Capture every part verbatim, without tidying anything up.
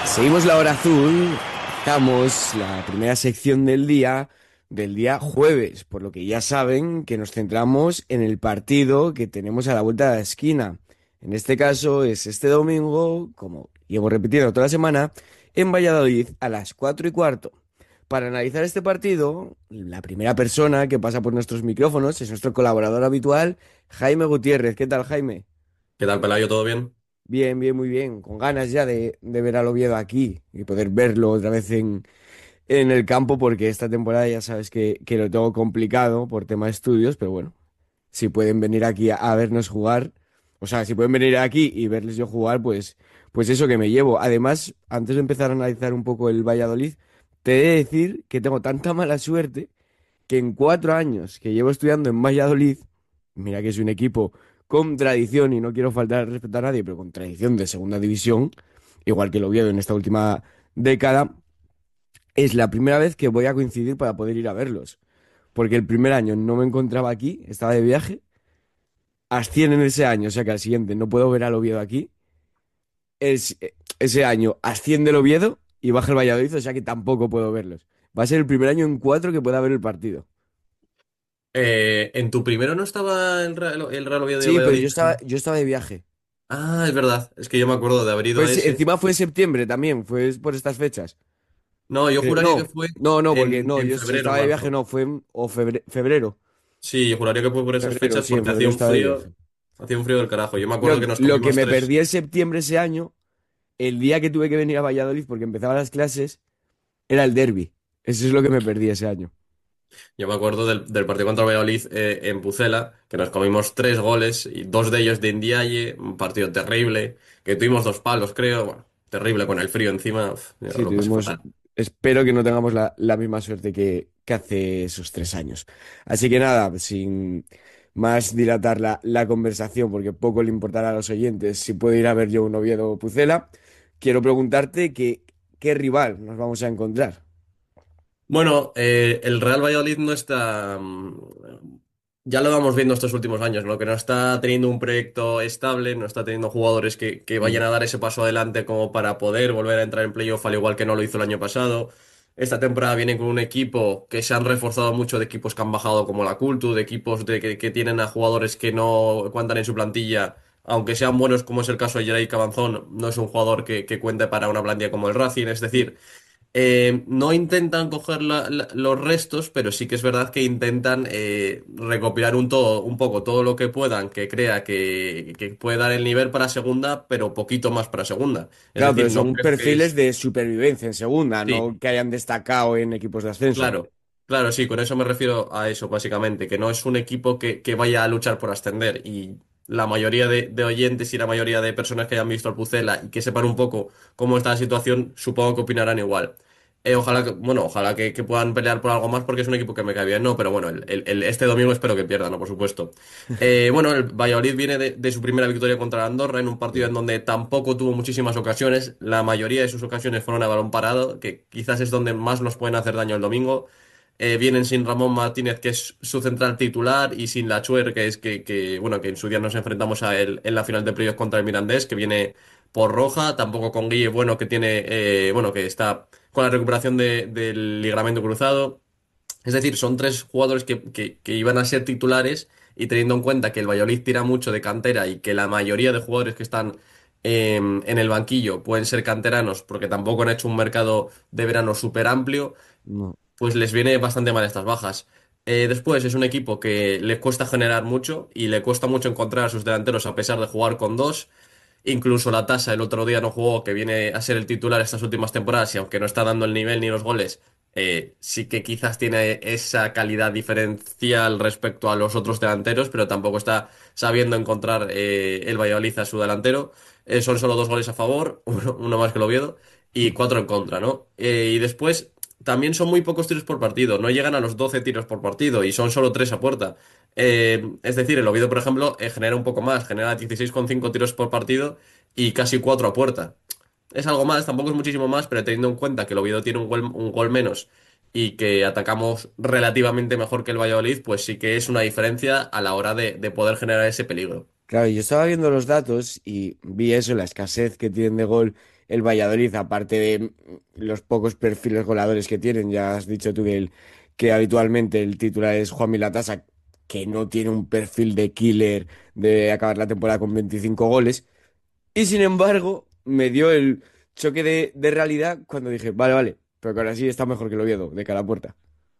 Seguimos la hora azul, estamos la primera sección del día, del día jueves, por lo que ya saben que nos centramos en el partido que tenemos a la vuelta de la esquina. En este caso es este domingo, como llevo repitiendo toda la semana, en Valladolid a las cuatro y cuarto. Para analizar este partido, la primera persona que pasa por nuestros micrófonos es nuestro colaborador habitual, Jaime Gutiérrez. ¿Qué tal, Jaime? ¿Qué tal, Pelayo? ¿Todo bien? Bien, bien, muy bien. Con ganas ya de, de ver al Oviedo aquí y poder verlo otra vez en, en el campo, porque esta temporada ya sabes que, que lo tengo complicado por tema de estudios, pero bueno, si pueden venir aquí a, a vernos jugar, o sea, si pueden venir aquí y verles yo jugar, pues, pues eso que me llevo. Además, antes de empezar a analizar un poco el Valladolid, te he de decir que tengo tanta mala suerte que en cuatro años que llevo estudiando en Valladolid, mira que es un equipo con tradición y no quiero faltar al respeto a nadie, pero con tradición de segunda división, igual que el Oviedo en esta última década, es la primera vez que voy a coincidir para poder ir a verlos. Porque el primer año no me encontraba aquí, estaba de viaje, ascienden ese año, o sea que al siguiente no puedo ver al Oviedo aquí, es, ese año asciende el Oviedo y baja el Valladolid, o sea que tampoco puedo verlos. Va a ser el primer año en cuatro que pueda ver el partido. Eh, ¿en tu primero no estaba el Real, el Real Oviedo de Sí, pero Valladolid? yo estaba, yo estaba de viaje. Ah, es verdad. Es que yo me acuerdo de haber ido Fue, a se- ese. encima fue en septiembre también, fue por estas fechas. No, yo Creo- juraría que no, fue no, no, porque en, no, en yo si febrero o estaba de viaje marzo. no, fue en o febre- febrero. Sí, yo juraría que fue por esas Febrero, fechas sí, en porque febrero hacía un estaba de frío. viaje. Hacía un frío del carajo. Yo me Lo, acuerdo que nos lo que comimos me tres. perdí en septiembre ese año, el día que tuve que venir a Valladolid porque empezaban las clases, era el derbi. Eso es lo que me perdí ese año. Yo me acuerdo del, del partido contra Valladolid eh, en Pucela, que nos comimos tres goles y dos de ellos de Ndiaye. Un partido terrible. Que tuvimos dos palos, creo. Bueno, terrible con el frío encima. Uf, yo Sí, lo pasé tuvimos, fatal. espero que no tengamos la, la misma suerte que, que hace esos tres años. Así que nada, sin más dilatar la, la conversación, porque poco le importará a los oyentes si puedo ir a ver yo un Oviedo Pucela, quiero preguntarte que, qué rival nos vamos a encontrar. Bueno, eh, el Real Valladolid no está, mm, ya lo vamos viendo estos últimos años, ¿no? Que no está teniendo un proyecto estable, no está teniendo jugadores que, que vayan Mm. a dar ese paso adelante como para poder volver a entrar en playoff, al igual que no lo hizo el año pasado. Esta temporada viene con un equipo que se han reforzado mucho de equipos que han bajado como la Cultu, de equipos de, que, que tienen a jugadores que no cuentan en su plantilla, aunque sean buenos como es el caso de Yeray Cabanzón, no es un jugador que, que cuente para una plantilla como el Racing, es decir. Eh, no intentan coger la- la- los restos, pero sí que es verdad que intentan eh, recopilar un todo, un poco todo lo que puedan, que crea que, que puede dar el nivel para segunda, pero poquito más para segunda. Es Claro, decir, pero no son creo que perfiles es. de supervivencia en segunda, Sí, no que hayan destacado en equipos de ascenso. claro, claro, sí, con eso me refiero a eso, básicamente, que no es un equipo que, que vaya a luchar por ascender. Y la mayoría de, de oyentes y la mayoría de personas que hayan visto al Pucela y que sepan un poco cómo está la situación, supongo que opinarán igual. Eh, ojalá que, bueno, ojalá que, que puedan pelear por algo más porque es un equipo que me cae bien, no, pero bueno, el, el- el- este domingo espero que pierdan, ¿no? Por supuesto. Eh, bueno, el Valladolid viene de, de su primera victoria contra el Andorra en un partido en Sí. donde tampoco tuvo muchísimas ocasiones. La mayoría de sus ocasiones fueron a balón parado, que quizás es donde más nos pueden hacer daño el domingo. Eh, vienen sin Ramón Martínez, que es su central titular, y sin Lachuer, que es que, que, bueno, que en su día nos enfrentamos a él en la final de playoff contra el Mirandés, que viene por roja, tampoco con Guille, bueno, que tiene, eh, bueno, que está con la recuperación de- del ligamento cruzado. Es decir, son tres jugadores que, que- que iban a ser titulares y teniendo en cuenta que el Valladolid tira mucho de cantera y que la mayoría de jugadores que están em, en el banquillo pueden ser canteranos porque tampoco han hecho un mercado de verano súper amplio, No. pues les viene bastante mal estas bajas. Eh, después es un equipo que le cuesta generar mucho y le cuesta mucho encontrar a sus delanteros a pesar de jugar con dos. Incluso la Tasa el otro día no jugó, que viene a ser el titular estas últimas temporadas y aunque no está dando el nivel ni los goles, eh, sí que quizás tiene esa calidad diferencial respecto a los otros delanteros, pero tampoco está sabiendo encontrar eh, el Valladolid a su delantero. Eh, son solo dos goles a favor, uno, uno más que el Oviedo, y cuatro en contra, ¿no? Eh, y después también son muy pocos tiros por partido, no llegan a los doce tiros por partido y son solo tres a puerta. Eh, es decir, el Oviedo, por ejemplo, eh, genera un poco más, genera dieciséis coma cinco tiros por partido y casi cuatro a puerta. Es algo más, tampoco es muchísimo más, pero teniendo en cuenta que el Oviedo tiene un gol, un gol menos y que atacamos relativamente mejor que el Valladolid, pues sí que es una diferencia a la hora de, de poder generar ese peligro. Claro, yo estaba viendo los datos y vi eso, la escasez que tienen de gol el Valladolid, aparte de los pocos perfiles goleadores que tienen, ya has dicho tú que, el- que habitualmente el titular es Juan Milatasa, que no tiene un perfil de killer de acabar la temporada con veinticinco goles. Y sin embargo, me dio el choque de, de realidad cuando dije, vale, vale, pero que ahora sí está mejor que el Oviedo, de cara a puerta.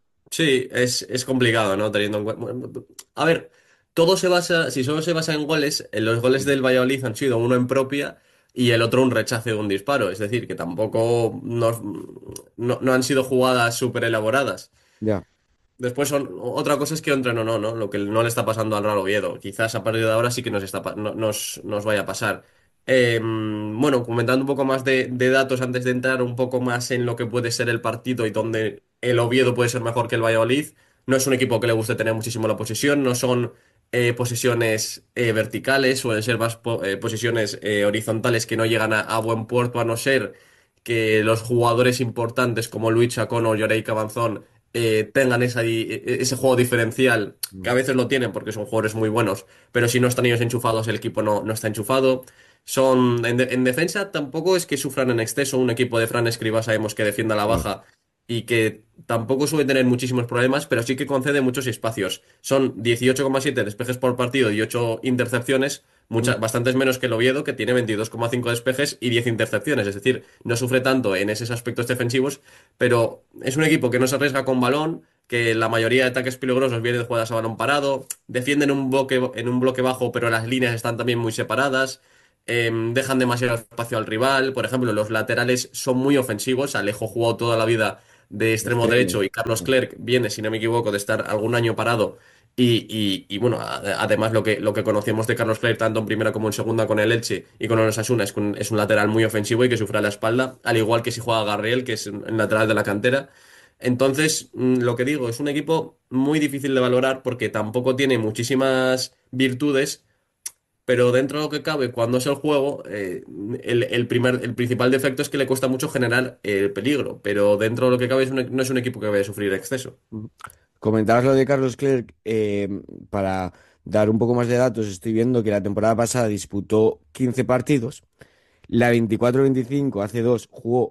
Sí, es, es complicado, ¿no? Teniendo en cuenta. A ver, todo se basa, si solo se basa en goles, en los goles del Valladolid han sido uno en propia y el otro un rechace de un disparo. Es decir, que tampoco nos- no, no han sido jugadas súper elaboradas. Ya. Después son, otra cosa es que entren o no, ¿no? Lo que no le está pasando al Real Oviedo. Quizás a partir de ahora sí que nos está, pa- no- nos, nos vaya a pasar. Eh, bueno, comentando un poco más de, de datos antes de entrar un poco más en lo que puede ser el partido y donde el Oviedo puede ser mejor que el Valladolid. No es un equipo que le guste tener muchísimo la posesión, no son eh, posiciones eh, verticales, suelen ser más po- eh, posiciones eh, horizontales que no llegan a, a buen puerto, a no ser que los jugadores importantes como Luis Chacón o Llorei Cabanzón eh, tengan esa di- e- ese juego diferencial, que a veces lo tienen porque son jugadores muy buenos, pero si no están ellos enchufados, el equipo no, no está enchufado. Son, en, de- en defensa tampoco es que sufran en exceso. Un equipo de Fran Escribá sabemos que defiende a la No. baja y que tampoco suele tener muchísimos problemas, pero sí que concede muchos espacios. Son dieciocho coma siete despejes por partido y ocho intercepciones, muchas, bastantes menos que el Oviedo, que tiene veintidós coma cinco despejes y diez intercepciones. Es decir, no sufre tanto en esos aspectos defensivos, pero es un equipo que no se arriesga con balón, que la mayoría de ataques peligrosos vienen de jugadas a balón parado, defienden un bloque, en un bloque bajo, pero las líneas están también muy separadas. Em, dejan demasiado espacio al rival. Por ejemplo, los laterales son muy ofensivos. Alejo jugó toda la vida de De extremo extremo. derecho y Carlos Clerc viene, si no me equivoco, de estar algún año parado. Y, y- y, bueno, a- además lo que, lo que conocemos de Carlos Clerc, tanto en primera como en segunda con el Elche y con el Osasuna, es, que un- es un lateral muy ofensivo y que sufre a la espalda, al igual que si juega Garriel, que es el lateral de la cantera. Entonces, mm, lo que digo, es un equipo muy difícil de valorar porque tampoco tiene muchísimas virtudes, pero dentro de lo que cabe, cuando es el juego, eh, el, el primer, el principal defecto es que le cuesta mucho generar el peligro, pero dentro de lo que cabe es un e- no es un equipo que vaya a sufrir exceso. Comentabas lo de Carlos Clerc, eh, para dar un poco más de datos, estoy viendo que la temporada pasada disputó quince partidos, la veinticuatro veinticinco, hace dos, jugó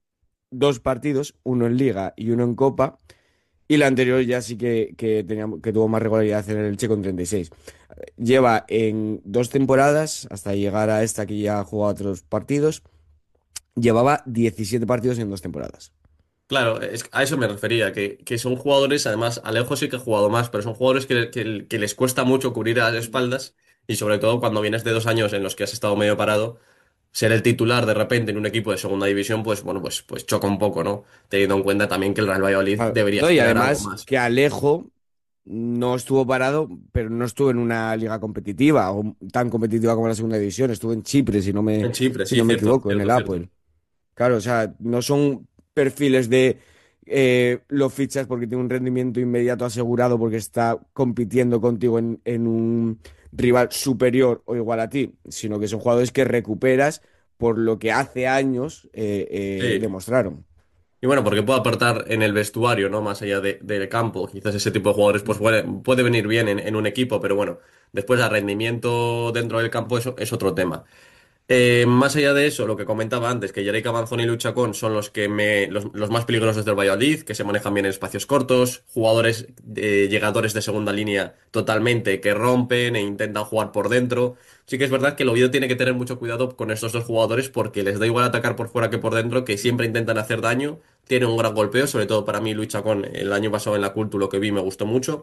dos partidos, uno en Liga y uno en Copa, y la anterior ya sí que, que, tenía, que tuvo más regularidad en el Elche con treinta y seis. Lleva en dos temporadas, hasta llegar a esta que ya ha jugado otros partidos, llevaba diecisiete partidos en dos temporadas. Claro, es, a eso me refería, que, que son jugadores, además, Alejo sí que ha jugado más, pero son jugadores que, que- que les cuesta mucho cubrir a las espaldas y sobre todo cuando vienes de dos años en los que has estado medio parado, ser el titular de repente en un equipo de segunda división, pues bueno, pues, pues choca un poco, ¿no? Teniendo en cuenta también que el Real Valladolid Claro. debería No, y aspirar a algo además más. que Alejo no estuvo parado, pero no estuvo en una liga competitiva o tan competitiva como la segunda división. Estuvo en Chipre, si no me, En Chipre, si sí, no me cierto, equivoco, en el cierto, cierto. Apoel. Claro, o sea, no son perfiles de eh, lo fichas porque tiene un rendimiento inmediato asegurado porque está compitiendo contigo en, en un rival superior o igual a ti, sino que son jugadores que recuperas por lo que hace años eh, eh, Sí. demostraron. Y bueno, porque puede aportar en el vestuario, ¿no? Más allá de- del campo. Quizás ese tipo de jugadores pues puede, puede venir bien en, en un equipo, pero bueno, después el rendimiento dentro del campo eso es otro tema. Eh, más allá de eso, lo que comentaba antes, que Yerika Manzoni y Luchacón son los que me, los, los más peligrosos del Valladolid, que se manejan bien en espacios cortos, jugadores eh, llegadores de segunda línea totalmente, que rompen e intentan jugar por dentro. Sí que es verdad que el Oviedo tiene que tener mucho cuidado con estos dos jugadores porque les da igual atacar por fuera que por dentro, que siempre intentan hacer daño. Tiene un gran golpeo, sobre todo para mí Luis Chacón el año pasado en la Cultu lo que vi me gustó mucho.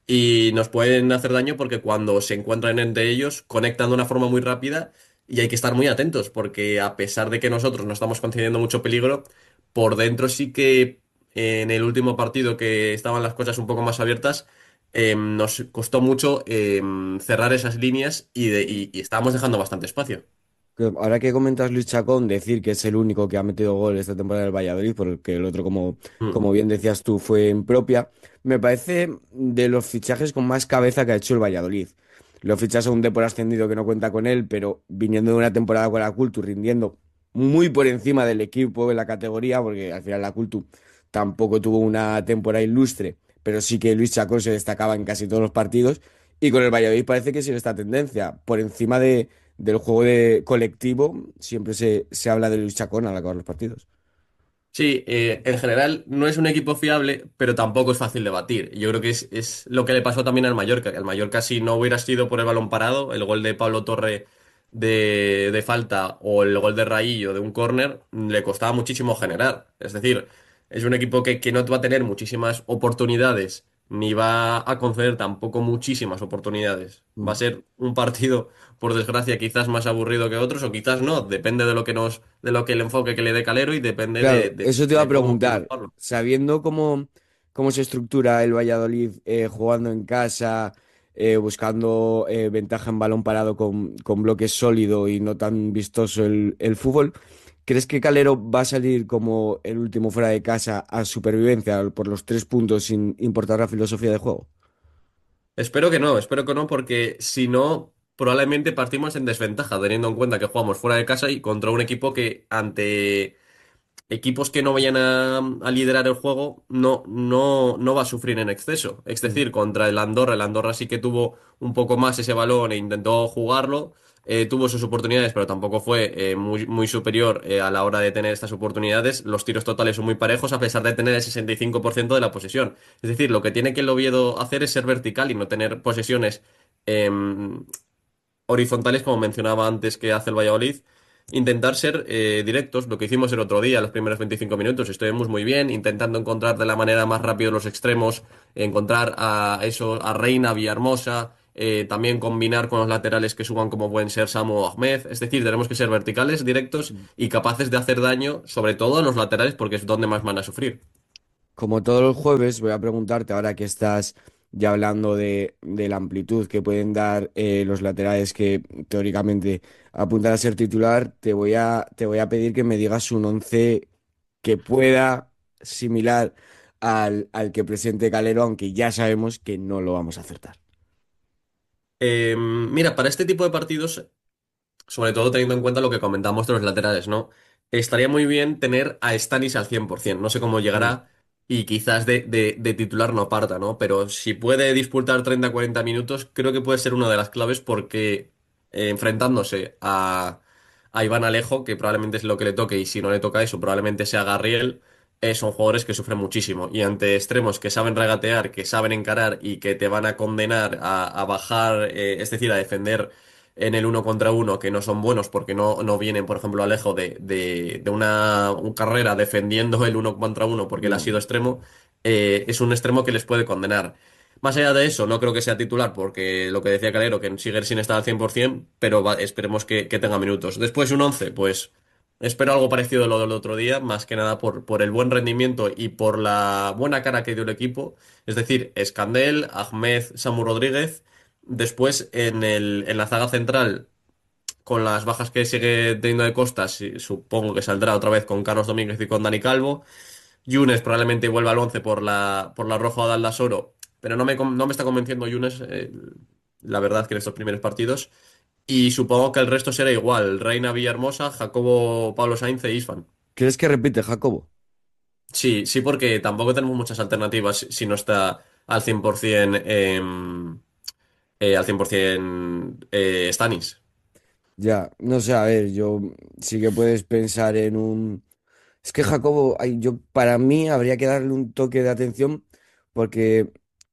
Y nos pueden hacer daño porque cuando se encuentran entre ellos conectan de una forma muy rápida y hay que estar muy atentos porque a pesar de que nosotros no estamos concediendo mucho peligro, por dentro sí que en el último partido que estaban las cosas un poco más abiertas, eh, nos costó mucho eh, cerrar esas líneas y, de- y, y estábamos dejando bastante espacio. Que ahora que comentas Luis Chacón, decir que es el único que ha metido gol esta temporada del Valladolid, porque el otro, como, Mm. como bien decías tú, fue en propia, me parece de los fichajes con más cabeza que ha hecho el Valladolid. Lo fichas a un Depor ascendido que no cuenta con él, pero viniendo de una temporada con la Cultu, rindiendo muy por encima del equipo en la categoría, porque al final la Cultu tampoco tuvo una temporada ilustre, pero sí que Luis Chacón se destacaba en casi todos los partidos, y con el Valladolid parece que sigue esta tendencia, por encima de del juego de colectivo, siempre se, se habla de Luis Chacón al acabar los partidos. Sí, eh, en general no es un equipo fiable, pero tampoco es fácil de batir. Yo creo que es, es lo que le pasó también al Mallorca, que el Mallorca si no hubiera sido por el balón parado, el gol de Pablo Torre de, de falta o el gol de Raillo de un córner, le costaba muchísimo generar. Es decir, es un equipo que, que no va a tener muchísimas oportunidades, ni va a conceder tampoco muchísimas oportunidades. Va a Mm. ser un partido, por desgracia, quizás más aburrido que otros, o quizás no, depende de lo que nos de lo que el enfoque que le dé Calero y depende de, Claro, de, eso te iba a de cómo quiera preguntar, jugarlo. sabiendo cómo, cómo se estructura el Valladolid eh, jugando en casa, eh, buscando eh, ventaja en balón parado con, con bloque sólido y no tan vistoso el, el fútbol, ¿crees que Calero va a salir como el último fuera de casa a supervivencia por los tres puntos sin importar la filosofía de juego? Espero que no, espero que no, porque si no, probablemente partimos en desventaja, teniendo en cuenta que jugamos fuera de casa y contra un equipo que ante equipos que no vayan a, a liderar el juego no, no, no va a sufrir en exceso. Es Mm. decir, contra el Andorra, el Andorra sí que tuvo un poco más ese balón e intentó jugarlo, eh, tuvo sus oportunidades, pero tampoco fue eh, muy, muy superior eh, a la hora de tener estas oportunidades. Los tiros totales son muy parejos a pesar de tener el sesenta y cinco por ciento de la posesión. Es decir, lo que tiene que el Oviedo hacer es ser vertical y no tener posesiones em, horizontales, como mencionaba antes que hace el Valladolid. Intentar ser eh, directos, lo que hicimos el otro día, los primeros veinticinco minutos, estuvimos muy bien, intentando encontrar de la manera más rápida los extremos, encontrar a eso, a Reina, Villahermosa, eh, también combinar con los laterales que suban como pueden ser Samu o Ahmed. Es decir, tenemos que ser verticales, directos y capaces de hacer daño, sobre todo a los laterales, porque es donde más van a sufrir. Como todos los jueves, voy a preguntarte, ahora que estás ya hablando de, de la amplitud que pueden dar eh, los laterales que teóricamente apuntan a ser titular, te voy a, te voy a pedir que me digas un once que pueda similar al, al que presente Calero, aunque ya sabemos que no lo vamos a acertar. Eh, mira, para este tipo de partidos sobre todo teniendo en cuenta lo que comentamos de los laterales, ¿no? Estaría muy bien tener a Stanis al cien por ciento. No sé cómo Mm. llegará y quizás de, de- de titular no parta, ¿no? Pero si puede disputar treinta a cuarenta minutos, creo que puede ser una de las claves porque eh, enfrentándose a, a Iván Alejo, que probablemente es lo que le toque y si no le toca eso, probablemente sea Garriel, eh, son jugadores que sufren muchísimo. Y ante extremos que saben regatear, que saben encarar y que te van a condenar a, a bajar, eh, es decir, a defender en el uno contra uno que no son buenos porque no, no vienen, por ejemplo, Alejo de, de, de una, una carrera defendiendo el uno contra uno porque él ha Ya. sido extremo, eh, es un extremo que les puede condenar. Más allá de eso, no creo que sea titular porque lo que decía Calero, que sigue sin estar al cien por ciento, pero va- esperemos que, que tenga minutos. Después un once pues espero algo parecido a lo del otro día, más que nada por, por el buen rendimiento y por la buena cara que dio el equipo. Es decir, Escandel, Ahmed, Samu Rodríguez. Después, en el, en la zaga central, con las bajas que sigue teniendo de Costas, sí, supongo que saldrá otra vez con Carlos Domínguez y con Dani Calvo. Yunes probablemente vuelva al once por la, por la roja de Aldasoro, pero no me, con- no me está convenciendo Yunes, eh, la verdad, que en estos primeros partidos. Y supongo que el resto será igual: Reina, Villahermosa, Jacobo, Pablo Sainz e Isfan. ¿Crees que repite Jacobo? Sí, sí, porque tampoco tenemos muchas alternativas si no está al cien por ciento, em, eh, al cien por ciento eh, Stanis. Ya, no sé, a ver, yo sí que puedes pensar en un... Es que Jacobo, ay, yo, para mí habría que darle un toque de atención porque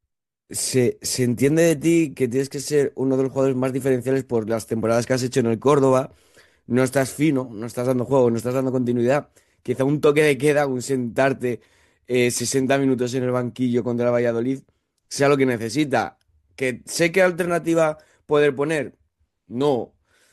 se, se entiende de ti que tienes que ser uno de los jugadores más diferenciales por las temporadas que has hecho en el Córdoba. No estás fino, no estás dando juego, no estás dando continuidad. Quizá un toque de queda, un sentarte eh, sesenta minutos en el banquillo contra el Valladolid, sea lo que necesita. Que sé qué alternativa poder poner. No.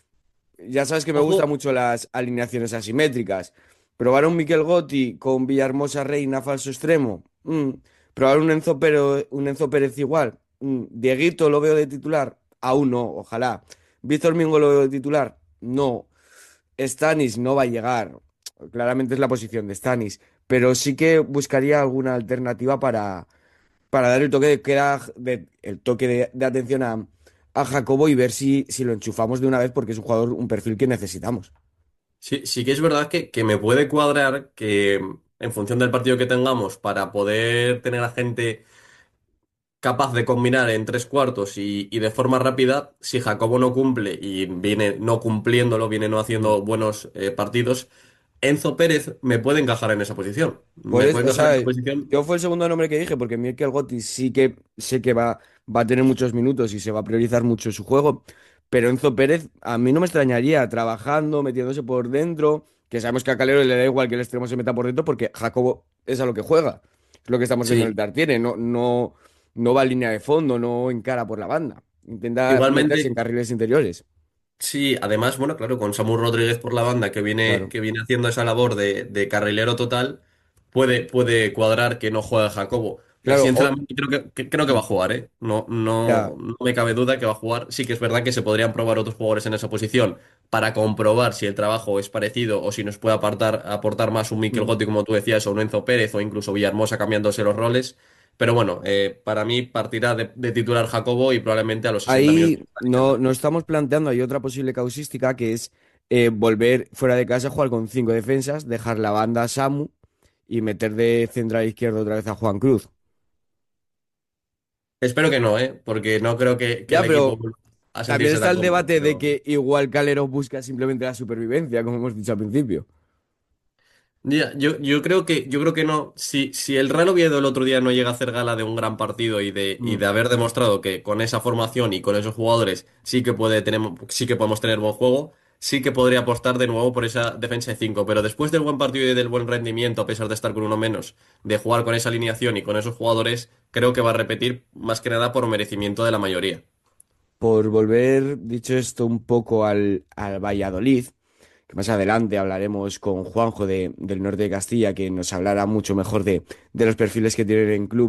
Ya sabes que me gustan Ojo, mucho las alineaciones asimétricas. Probar un Miquel Gotti con Villahermosa Reina falso extremo. Mm. Probar un Enzo Pérez, un Enzo Pérez igual. Mm. Dieguito lo veo de titular. Aún no, ojalá. Víctor Mingo lo veo de titular. No. Stanis no va a llegar. Claramente es la posición de Stanis. Pero sí que buscaría alguna alternativa para, para dar el toque de queda, de- el toque de, de atención a, a Jacobo y ver si, si lo enchufamos de una vez porque es un jugador, un perfil que necesitamos. sí, sí que es verdad que, que me puede cuadrar que en función del partido que tengamos, para poder tener a gente capaz de combinar en tres cuartos y, y de forma rápida, si Jacobo no cumple y viene no cumpliéndolo, viene no Mm. haciendo buenos eh, partidos, Enzo Pérez me puede encajar en esa posición. Me Pues, puede o encajar en sea, esa posición. yo fue el segundo nombre que dije, porque Mikel Gotti sí que sé que va, va a tener muchos minutos y se va a priorizar mucho su juego, pero Enzo Pérez a mí no me extrañaría trabajando, metiéndose por dentro, que sabemos que a Calero le da igual que el extremo se meta por dentro, porque Jacobo es a lo que juega, es lo que estamos viendo en el Sí, Tartiere, no, no, no va a línea de fondo, no encara por la banda, intenta meterse en igualmente. carriles interiores, Sí, además, bueno, claro, con Samu Rodríguez por la banda que viene, claro. que viene haciendo esa labor de, de carrilero total, puede, puede cuadrar que no juegue Jacobo. Eh, Claro, o- sinceramente, creo que, que- creo que va a jugar, ¿eh? No, ya. no, no me cabe duda que va a jugar. Sí que es verdad que se podrían probar otros jugadores en esa posición para comprobar si el trabajo es parecido o si nos puede apartar, aportar más un Mikel Mm. Gotti, como tú decías, o un Enzo Pérez o incluso Villahermosa cambiándose los roles. Pero bueno, eh, para mí partirá de, de titular Jacobo y probablemente a los sesenta minutos. Ahí no, no estamos planteando, hay otra posible causística que es eh, volver fuera de casa a jugar con cinco defensas, dejar la banda a Samu y meter de central izquierdo otra vez a Juan Cruz. Espero que no, ¿eh? Porque no creo que, que el Ya, equipo pero vuelva a también sentirse está tan el cómodo. debate de Pero... que igual Calero busca simplemente la supervivencia, como hemos dicho al principio. Ya, yo, yo creo que, yo creo que no. Si, si el Real Oviedo el otro día no llega a hacer gala de un gran partido y de, y Mm. de haber demostrado que con esa formación y con esos jugadores sí que puede tener, sí que podemos tener buen juego, sí que podría apostar de nuevo por esa defensa de cinco. Pero después del buen partido y del buen rendimiento, a pesar de estar con uno menos, de jugar con esa alineación y con esos jugadores, creo que va a repetir más que nada por merecimiento de la mayoría. Por volver, dicho esto, un poco al, al Valladolid, que más adelante hablaremos con Juanjo de- del norte de Castilla, que nos hablará mucho mejor de, de los perfiles que tienen en club.